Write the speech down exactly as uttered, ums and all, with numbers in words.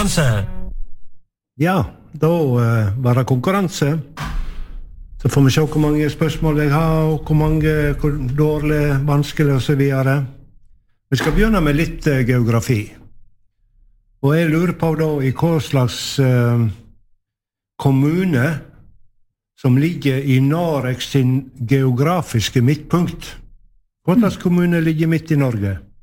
konkurranse. Ja, da uh, var det konkurranse. Så får vi se hvor mange spørsmål jeg har, og hvor mange, hvor dårlige, vanskelige og så videre. Vi skal begynne med litt uh, geografi. Og jeg lurer på da i hva slags uh, kommune som ligger i Noreg sin geografiske midtpunkt. Hva slags kommune ligger midt i Norge?